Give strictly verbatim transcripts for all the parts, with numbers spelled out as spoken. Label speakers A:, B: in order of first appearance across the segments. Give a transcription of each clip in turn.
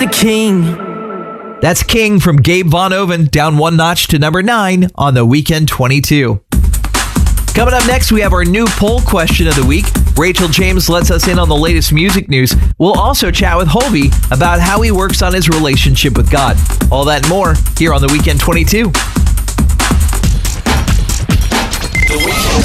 A: The King. That's King from Gabe Von Oven, down one notch to number nine on the Weekend twenty-two. Coming up next, we have our new poll question of the week. Rachel James lets us in on the latest music news. We'll also chat with Holby about how he works on his relationship with God. All that and more here on the Weekend twenty-two.
B: The Weekend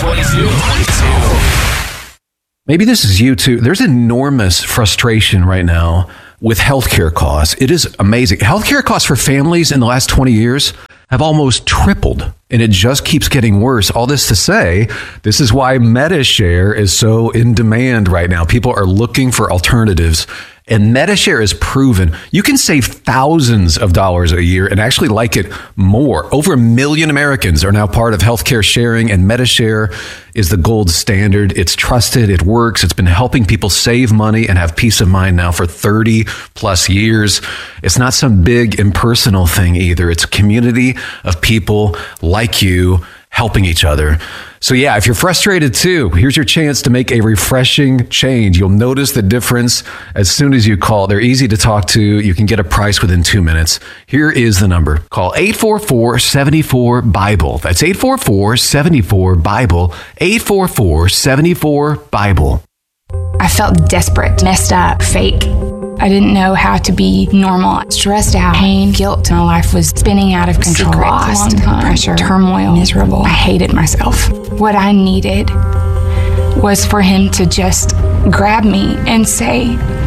B: twenty-two.
C: Maybe this is you too. There's enormous frustration right now with healthcare costs. It is amazing. Healthcare costs for families in the last twenty years have almost tripled, and it just keeps getting worse. All this to say, this is why MediShare is so in demand right now. People are looking for alternatives, and MediShare is proven you can save thousands of dollars a year and actually like it more. Over a million Americans are now part of healthcare sharing, and MediShare is the gold standard. It's trusted. It works. It's been helping people save money and have peace of mind now for thirty plus years. It's not some big impersonal thing either. It's a community of people like you helping each other. So yeah, if you're frustrated too, here's your chance to make a refreshing change. You'll notice the difference as soon as you call. They're easy to talk to. You can get a price within two minutes. Here is the number. Call eight four four, seven four, Bible. That's eight four four, seven four, Bible. eight four four, seven four, Bible.
D: I felt desperate, messed up, fake. I didn't know how to be normal. Stressed out, pain, guilt. My life was spinning out of control.
E: Secret,
D: Lost,
E: time,
D: pressure, turmoil, miserable. I hated myself. What I needed was for him to just grab me and say,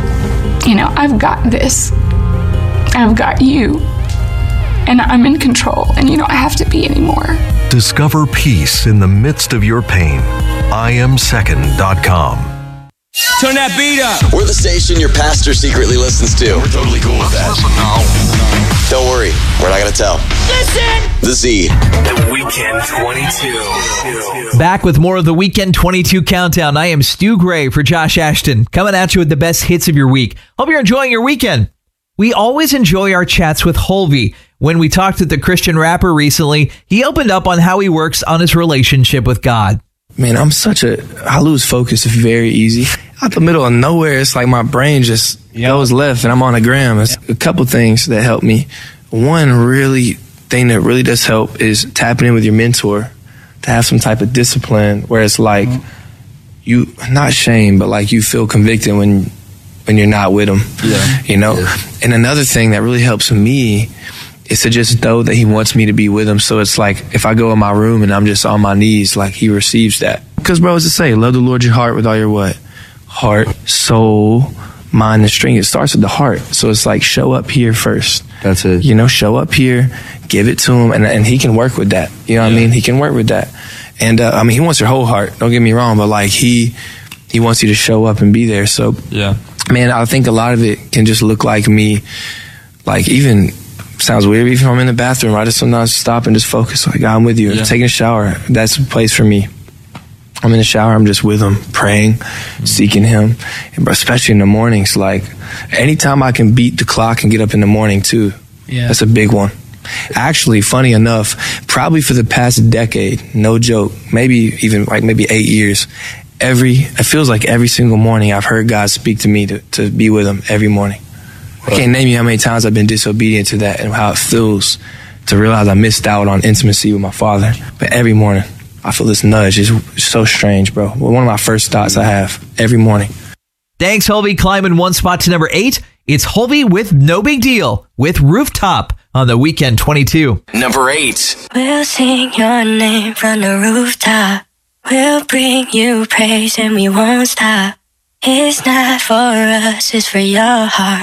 D: you know, I've got this. I've got you. And I'm in control. And you don't have to be anymore.
F: Discover peace in the midst of your pain. I am second dot com.
B: Turn that beat up.
G: We're the station your pastor secretly listens to.
B: We're totally cool with that.
F: Listen now.
G: Don't worry, we're not going to tell.
B: Listen.
G: The Z.
B: The Weekend twenty-two.
A: Back with more of the Weekend twenty-two Countdown. I am Stu Gray for Josh Ashton, coming at you with the best hits of your week. Hope you're enjoying your weekend. We always enjoy our chats with Holby. When we talked with the Christian rapper recently, he opened up on how he works on his relationship with God.
H: Man, I'm such a, I lose focus very easy. Out the middle of nowhere, it's like my brain just goes left and I'm on a gram. It's a couple things that help me. One really thing that really does help is tapping in with your mentor to have some type of discipline where it's like you, not shame, but like you feel convicted when when you're not with him, yeah. you know? Yeah. And another thing that really helps me is to just know that he wants me to be with him. So it's like, if I go in my room and I'm just on my knees, like he receives that. Because bro, what's it say? Love the Lord your heart with all your what? Heart, soul, mind, and strength. It starts with the heart. So it's like, show up here first.
I: That's it.
H: You know, show up here, give it to him, and and he can work with that. You know what yeah. I mean? He can work with that. And uh, I mean, he wants your whole heart. Don't get me wrong, but like he, he wants you to show up and be there. So yeah, man, I think a lot of it can just look like me, like even, sounds weird, even if I'm in the bathroom, I just sometimes stop and just focus, like, God, I'm with you. Yeah. I'm taking a shower. That's a place for me. I'm in the shower, I'm just with him, praying, mm-hmm. seeking him. And especially in the mornings, like, anytime I can beat the clock and get up in the morning, too. Yeah. That's a big one. Actually, funny enough, probably for the past decade, no joke, maybe even like maybe eight years, every, it feels like every single morning I've heard God speak to me to, to be with him every morning. I can't name you how many times I've been disobedient to that and how it feels to realize I missed out on intimacy with my Father. But every morning, I feel this nudge. It's so strange, bro. One of my first thoughts I have every morning.
A: Thanks, Holby. Climbing one spot to number eight. It's Holby with No Big Deal with Rooftop on the Weekend twenty-two.
B: Number eight.
J: We'll sing your name from the rooftop. We'll bring you praise and we won't stop. It's not for us, it's for your heart.